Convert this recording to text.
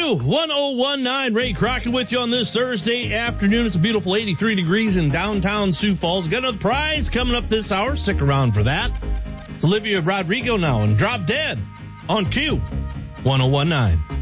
Q1019, Ray Crockett with you on this Thursday afternoon. It's a beautiful 83 degrees in downtown Sioux Falls. Got another prize coming up this hour. Stick around for that. It's Olivia Rodrigo now and Drop Dead on Q1019.